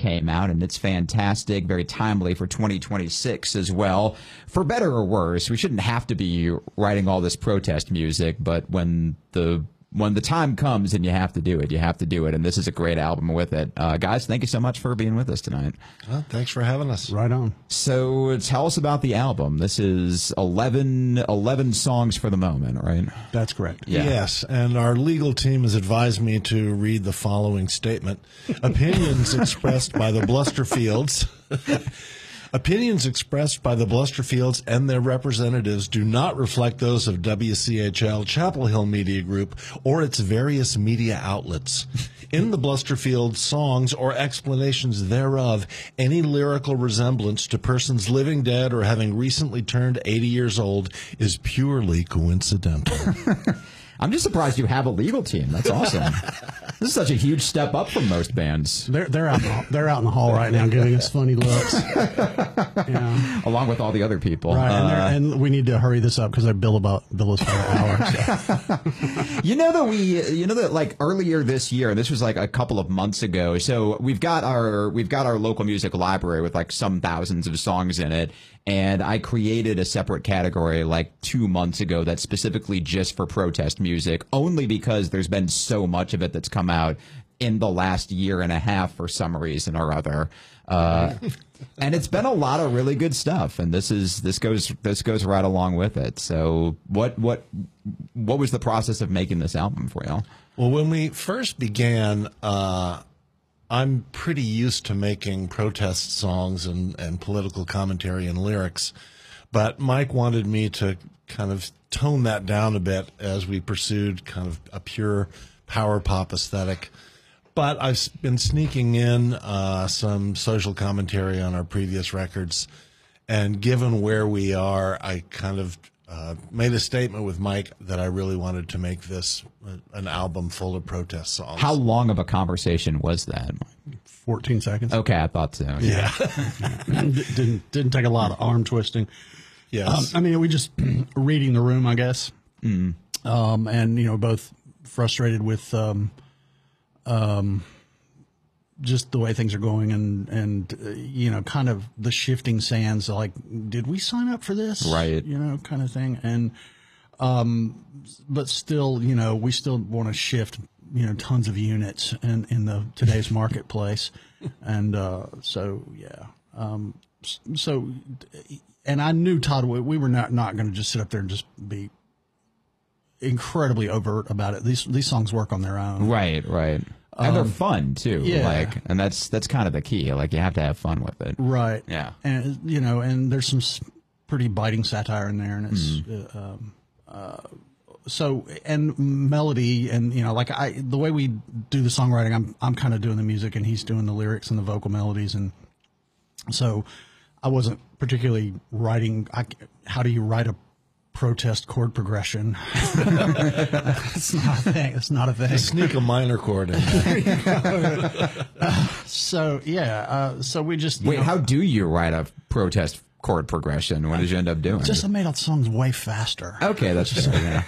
came out, and it's fantastic, very timely for 2026 as well. For better or worse, we shouldn't have to be writing all this protest music, but when the time comes and you have to do it, you have to do it. And this is a great album with it. Guys, thank you so much for being with us tonight. Well, thanks for having us. Right on. So tell us about the album. This is 11 songs for the moment, right? That's correct. Yeah. Yes, and our legal team has advised me to read the following statement. Opinions expressed by the Blusterfields. Opinions expressed by the Blusterfields and their representatives do not reflect those of WCHL, Chapel Hill Media Group, or its various media outlets. In the Blusterfields songs or explanations thereof, any lyrical resemblance to persons living, dead, or having recently turned 80 years old is purely coincidental. I'm just surprised you have a legal team. That's awesome. This is such a huge step up from most bands. They're out in the hall right now giving us funny looks. Yeah. Along with all the other people. Right, and we need to hurry this up because they bill us by an hour. So. You know that like earlier this year, this was like a couple of months ago. So we've got our local music library with like some thousands of songs in it. And I created a separate category like 2 months ago that's specifically just for protest music, only because there's been so much of it that's come out in the last year and a half for some reason or other. And it's been a lot of really good stuff. And this goes right along with it. So what was the process of making this album for y'all? Well, when we first began, I'm pretty used to making protest songs and political commentary and lyrics, but Mike wanted me to kind of tone that down a bit as we pursued kind of a pure power pop aesthetic. But I've been sneaking in some social commentary on our previous records, and given where we are, I kind of made a statement with Mike that I really wanted to make this an album full of protest songs. How long of a conversation was that? 14 seconds. Okay, I thought so. Yeah. Didn't take a lot of arm twisting. Yes. I mean, we just reading the room, I guess. And, both frustrated with just the way things are going and kind of the shifting sands, like, did we sign up for this? Right. Kind of thing. And, but still, we still want to shift, tons of units in today's marketplace. And, and I knew Todd, we were not going to just sit up there and just be incredibly overt about it. These songs work on their own. Right. And they're fun too. Yeah. And that's kind of the key. Like, you have to have fun with it. Right. Yeah. And, and there's some pretty biting satire in there, and it's, and melody, and, the way we do the songwriting, I'm kind of doing the music and he's doing the lyrics and the vocal melodies. And so I wasn't particularly writing, how do you write a protest chord progression? It's not a thing. It's not a thing. Just sneak a minor chord in there. So we just Wait, how do you write a protest chord progression? What did you end up doing? I made all the songs way faster. Okay, that's just yeah.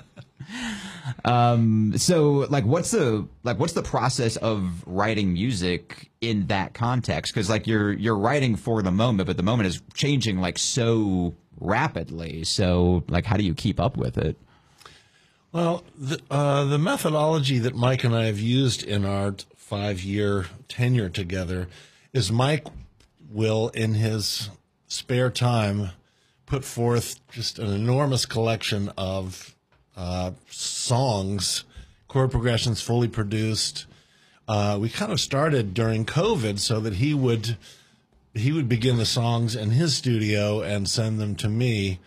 So what's the process of writing music in that context? Because you're writing for the moment, but the moment is changing so rapidly. So how do you keep up with it? Well, the methodology that Mike and I have used in our 5-year tenure together is Mike will, in his spare time, put forth just an enormous collection of songs, chord progressions fully produced. We kind of started during COVID so that he would begin the songs in his studio and send them to me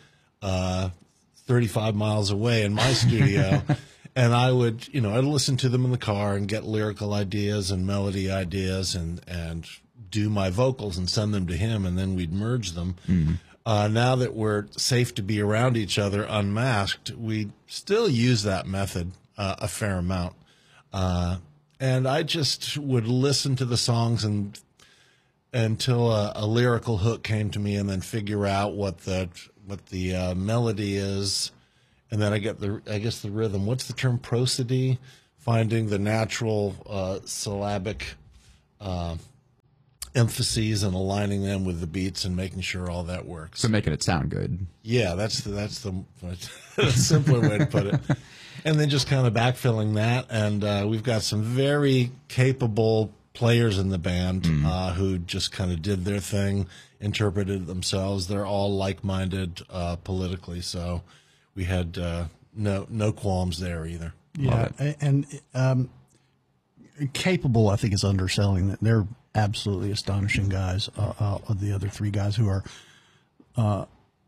35 miles away in my studio. And I would, I'd listen to them in the car and get lyrical ideas and melody ideas and do my vocals and send them to him, and then we'd merge them. Now that we're safe to be around each other unmasked, we still use that method a fair amount. And I just would listen to the songs until a lyrical hook came to me, and then figure out what the melody is, and then I guess the rhythm. What's the term? Prosody, finding the natural syllabic emphases and aligning them with the beats and making sure all that works. So making it sound good. Yeah, that's the simpler way to put it. And then just kind of backfilling that, and we've got some very capable players in the band who just kind of did their thing, interpreted themselves. They're all like-minded politically, so we had no qualms there either. Yeah, and capable, I think, is underselling that. They're absolutely astonishing guys. Of the other three guys who are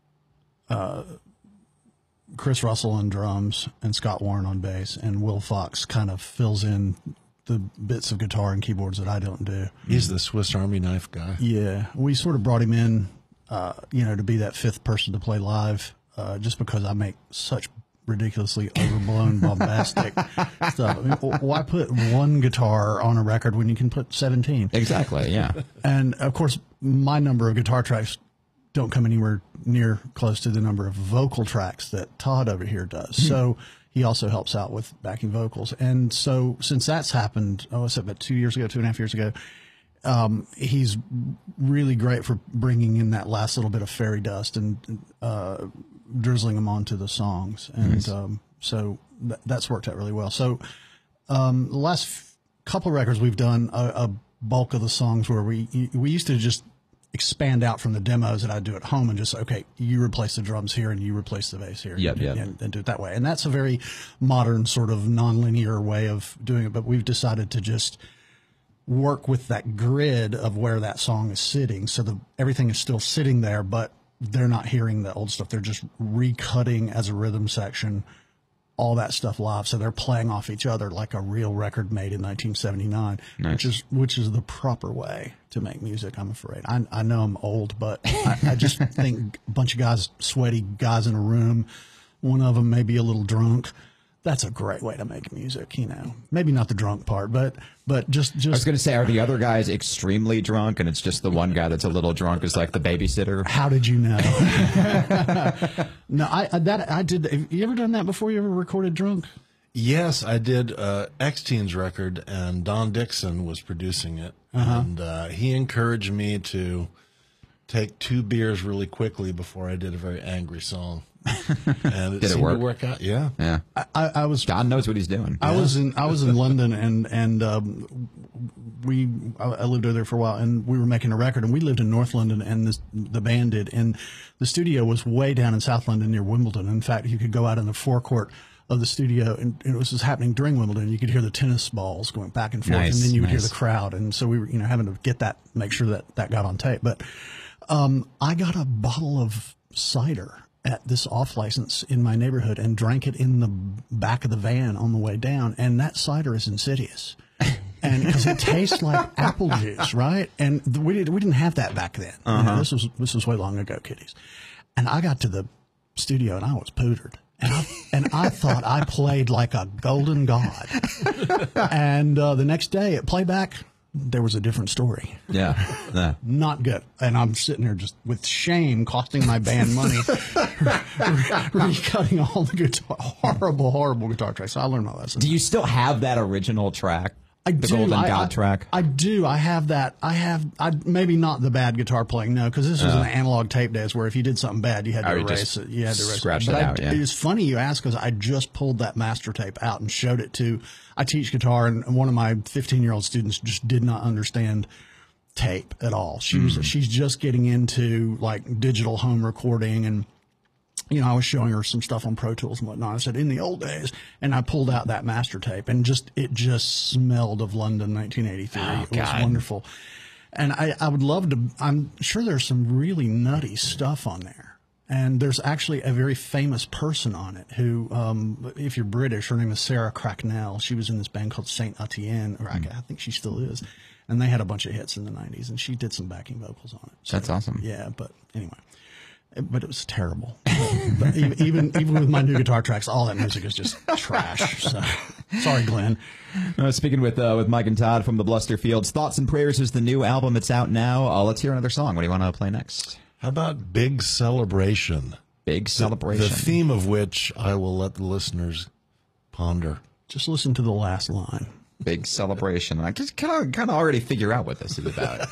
Chris Russell on drums and Scott Warren on bass, and Will Fox kind of fills in the bits of guitar and keyboards that I don't do. He's the Swiss Army knife guy. Yeah, we sort of brought him in, to be that fifth person to play live, just because I make such ridiculously overblown, bombastic stuff. I mean, why put one guitar on a record when you can put 17? Exactly, yeah. And of course, my number of guitar tracks don't come anywhere near close to the number of vocal tracks that Todd over here does. So he also helps out with backing vocals. And so since that's happened, it's about 2.5 years ago, he's really great for bringing in that last little bit of fairy dust and drizzling them onto the songs. And so that's worked out really well. So the last couple records we've done a bulk of the songs where we used to just expand out from the demos that I do at home and just, okay, you replace the drums here and you replace the bass here. And do it that way. And that's a very modern sort of nonlinear way of doing it. But we've decided to just work with that grid of where that song is sitting. So everything is still sitting there, but they're not hearing the old stuff. They're just recutting as a rhythm section all that stuff live. So they're playing off each other like a real record made in 1979, which is the proper way to make music, I'm afraid. I know I'm old, but I just think a bunch of guys, sweaty guys in a room, one of them may be a little drunk. That's a great way to make music, Maybe not the drunk part, but just. I was going to say, are the other guys extremely drunk, and it's just the one guy that's a little drunk is like the babysitter? How did you know? No, I did. Have you ever done that before? You ever recorded drunk? Yes, I did. X-Teens record, and Don Dixon was producing it, and he encouraged me to take 2 beers really quickly before I did a very angry song. And it seemed to work out. Yeah. I was. John knows what he's doing. I was in London and I lived over there for a while, and we were making a record, and we lived in North London, and the band did, and the studio was way down in South London near Wimbledon. In fact, you could go out in the forecourt of the studio, and it was happening during Wimbledon. You could hear the tennis balls going back and forth, and then you would hear the crowd, and so we were having to get that, make sure that got on tape. But I got a bottle of cider at this off license in my neighborhood and drank it in the back of the van on the way down. And that cider is insidious. And because it tastes like apple juice, right? And we didn't have that back then. This was way long ago, kiddies. And I got to the studio and I was pootered. And I thought I played like a golden god. And the next day at playback, there was a different story. Yeah. Not good. And I'm sitting there just with shame costing my band money, recutting all the guitar, horrible guitar tracks. So I learned my lesson. Do you still have that original track? The Golden God track? I do. I have that. I maybe not the bad guitar playing, no, because this was an analog tape days where if you did something bad, you had to erase it. You had to scratch it out, It's funny you ask, because I just pulled that master tape out and showed it to, I teach guitar, and one of my 15-year-old students just did not understand tape at all. She's just getting into like digital home recording, and I was showing her some stuff on Pro Tools and whatnot. I said, in the old days, and I pulled out that master tape, and it just smelled of London 1983. It was wonderful. And I would love to, I'm sure there's some really nutty stuff on there. And there's actually a very famous person on it who, if you're British, her name is Sarah Cracknell. She was in this band called Saint Etienne, or I think she still is. And they had a bunch of hits in the 90s, and she did some backing vocals on it. So, that's awesome. Yeah, but anyway. But it was terrible. But even with my new guitar tracks, all that music is just trash. So sorry, Glenn. Speaking with Mike and Todd from the Blusterfields, Thoughts and Prayers is the new album. It's out now. Let's hear another song. What do you want to play next? How about Big Celebration? Big Celebration. The theme of which I will let the listeners ponder. Just listen to the last line. Big Celebration. I just kind of already figure out what this is about.